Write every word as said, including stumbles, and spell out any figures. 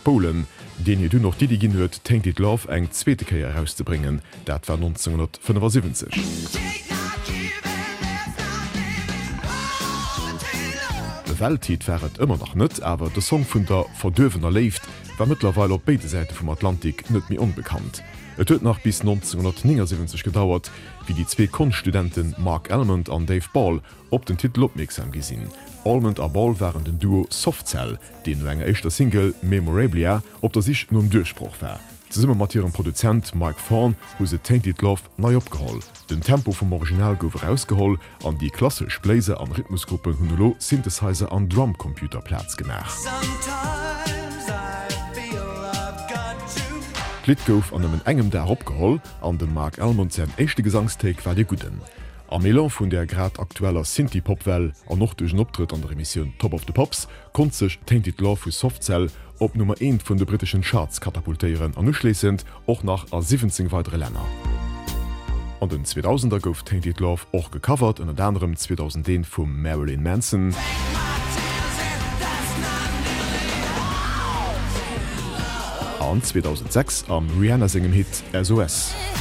nach Polen, den je du noch die gin huet, Tainted Love eng zweete Käier herauszubringen, dat war neunzehnhundertfünfundsiebzig. De Welttit wäret immer noch net, aber der Song vun der Verdöwener left war mittlerweile op beide Seite vom Atlantik net mir unbekannt. Et huet nach bis neunzehnhundertneunundsiebzig gedauert, wie die zwei Kunststudenten Mark Almond an Dave Ball op den Titel opmerksam gesinn. Almond a Ball waren den Duo Softcell, den no enger echtter Single Memorabilia op der sich nun Durchspruch war. Zusammen mit ihrem Produzent Mike Fawn hu se Tainted Love neu opgeholl. Den Tempo vom Original gouf rausgeholl an die klassisch Bläser an Rhythmusgruppen Hunlo Synthesizer an Drumcomputer Platz gemacht. Lit gouf an einem engem der opgeholl an den Mark Almond sein echte Gesangsteak war de guten. Am Melan vun der grad aktueller Synthie-Popwell an noch duch Optritt an der Emission Top of the Pops kon sech Tainted Love vu Softcell op Nummer een vun de britischen Charts katapultéieren anschlesend och nach a siebzehn weitere Länder. An den zweitausender gouf Tainted Love och gecovert an anderem zweitausendzehn vum Marilyn Manson. An zweitausendsechs am Rihanna singem Hit S O S.